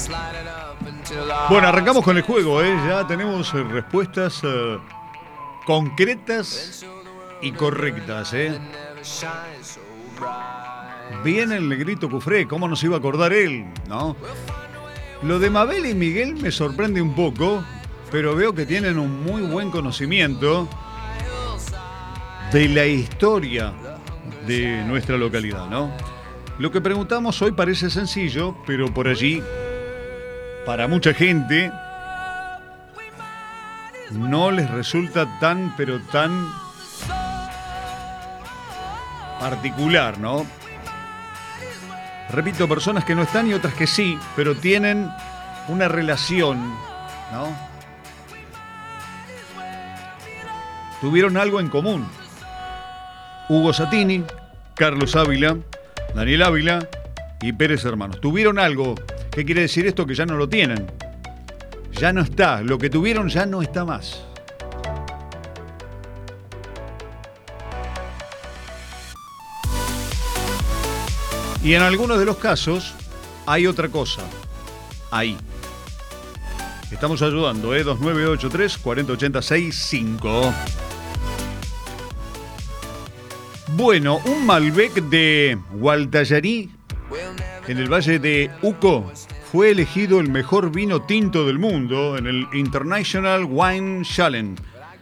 Bueno, arrancamos con el juego, ¿eh? Ya tenemos respuestas concretas y correctas, ¿eh? Bien el negrito Cufré, ¿cómo nos iba a acordar él, no? Lo de Mabel y Miguel me sorprende un poco, pero veo que tienen un muy buen conocimiento de la historia de nuestra localidad, ¿no? Lo que preguntamos hoy parece sencillo, pero por allí, para mucha gente, no les resulta tan, pero tan particular, ¿no? Repito, personas que no están y otras que sí, pero tienen una relación, ¿no? Tuvieron algo en común. Hugo Satini, Carlos Ávila, Daniel Ávila y Pérez Hermanos. Tuvieron algo. ¿Qué quiere decir esto? Que ya no lo tienen. Ya no está. Lo que tuvieron ya no está más. Y en algunos de los casos hay otra cosa. Ahí. Estamos ayudando, 2983-4080-65. Bueno, un Malbec de Gualtallarí, en el Valle de Uco, fue elegido el mejor vino tinto del mundo en el International Wine Challenge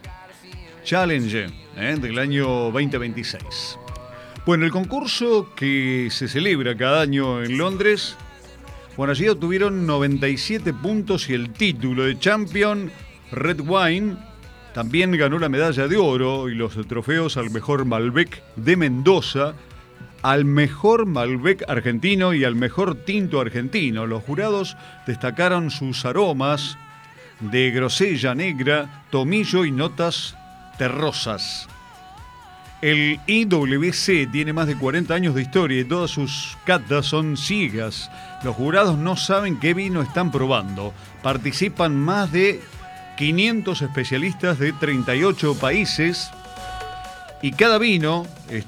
del año 2026. Bueno, el concurso que se celebra cada año en Londres, bueno, allí obtuvieron 97 puntos y el título de Champion Red Wine. También ganó la medalla de oro y los trofeos al mejor Malbec de Mendoza, al mejor Malbec argentino y al mejor tinto argentino. Los jurados destacaron sus aromas de grosella negra, tomillo y notas terrosas. El IWC tiene más de 40 años de historia y todas sus catas son ciegas. Los jurados no saben qué vino están probando. Participan más de 500 especialistas de 38 países y cada vino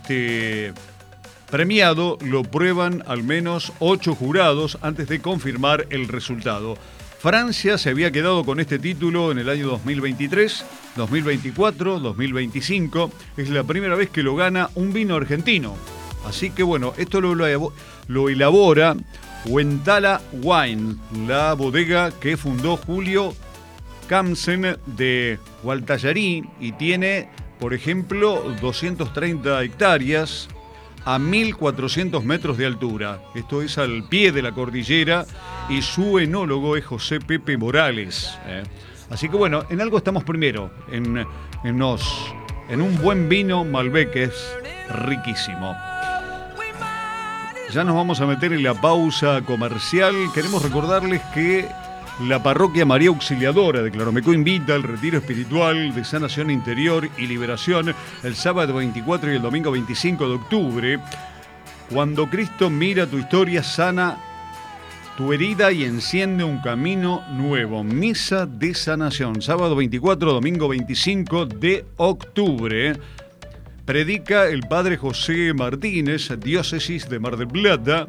premiado lo prueban al menos 8 jurados antes de confirmar el resultado. Francia se había quedado con este título en el año 2023, 2024, 2025. Es la primera vez que lo gana un vino argentino. Así que bueno, esto lo elabora Huentala Wine, la bodega que fundó Julio Camsen de Gualtallarí y tiene, por ejemplo, 230 hectáreas a 1.400 metros de altura. Esto es al pie de la cordillera y su enólogo es José Pepe Morales. Así que bueno, en algo estamos primero, en un buen vino Malbec, que es riquísimo. Ya nos vamos a meter en la pausa comercial. Queremos recordarles que la parroquia María Auxiliadora de Claromecó invita al retiro espiritual de sanación interior y liberación el sábado 24 y el domingo 25 de octubre. Cuando Cristo mira tu historia, sana tu herida y enciende un camino nuevo. Misa de sanación, sábado 24, domingo 25 de octubre. Predica el padre José Martínez, diócesis de Mar del Plata,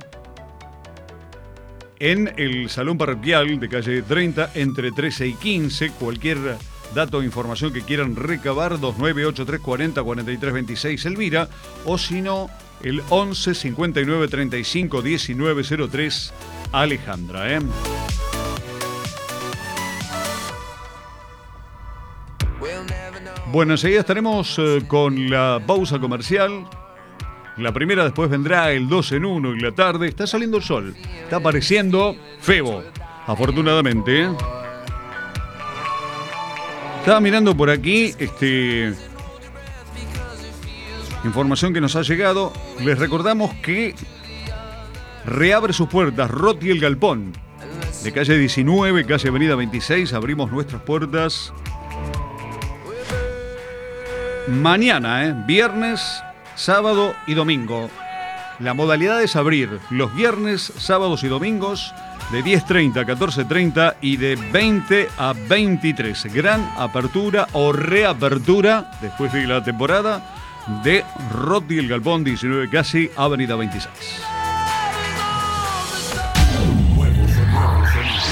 en el Salón Parroquial de calle 30, entre 13 y 15. Cualquier dato o información que quieran recabar, 2983404326 Elvira, o si no, el 11 59 35 19 03 Alejandra. Bueno, enseguida estaremos con la pausa comercial. La primera, después vendrá el 2 en 1 en la tarde. Está saliendo el sol. Está apareciendo Febo, afortunadamente. Estaba mirando por aquí información que nos ha llegado. Les recordamos que reabre sus puertas Roti el Galpón. De calle 19, calle Avenida 26, abrimos nuestras puertas mañana, viernes, sábado y domingo. La modalidad es abrir los viernes, sábados y domingos de 10:30 a 14:30 y de 20 a 23. Gran apertura o reapertura después de la temporada de Roti el Galpón, 19 casi, Avenida 26.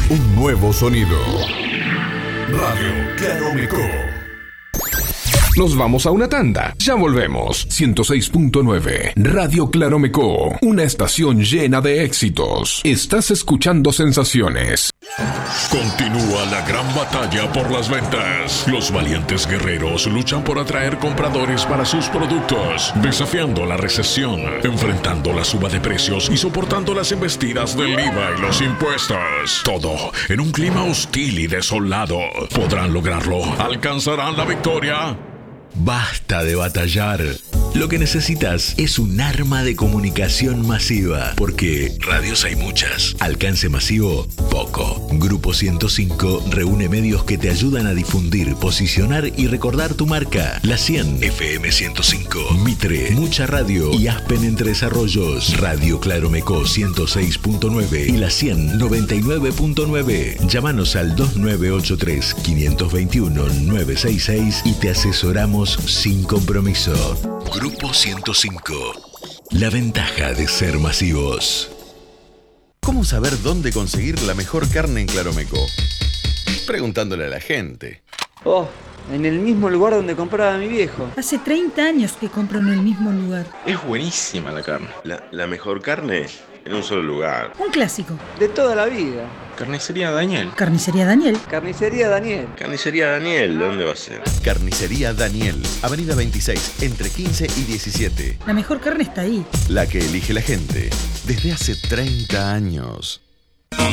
un nuevo sonido. Radio Claromeco. Nos vamos a una tanda. Ya volvemos. 106.9 Radio Claromeco. Una estación llena de éxitos. Estás escuchando Sensaciones. Continúa la gran batalla por las ventas. Los valientes guerreros luchan por atraer compradores para sus productos, desafiando la recesión, enfrentando la suba de precios y soportando las embestidas del IVA y los impuestos. Todo en un clima hostil y desolado. ¿Podrán lograrlo? ¿Alcanzarán la victoria? Basta de batallar. Lo que necesitas es un arma de comunicación masiva, porque radios hay muchas, alcance masivo, poco. Grupo 105 reúne medios que te ayudan a difundir, posicionar y recordar tu marca. La 100, FM 105, Mitre, Mucha Radio y Aspen Entre Desarrollos. Radio Claromeco 106.9 y la 100 99.9. Llámanos al 2983 521 966 y te asesoramos sin compromiso. Grupo 105. La ventaja de ser masivos. ¿Cómo saber dónde conseguir la mejor carne en Claromeco? Preguntándole a la gente. Oh, en el mismo lugar donde compraba mi viejo. Hace 30 años que compro en el mismo lugar. Es buenísima la carne. La mejor carne en un solo lugar. Un clásico. De toda la vida. Carnicería Daniel. Carnicería Daniel. Carnicería Daniel. Carnicería Daniel, ¿dónde va a ser? Carnicería Daniel, Avenida 26, entre 15 y 17. La mejor carne está ahí. La que elige la gente desde hace 30 años.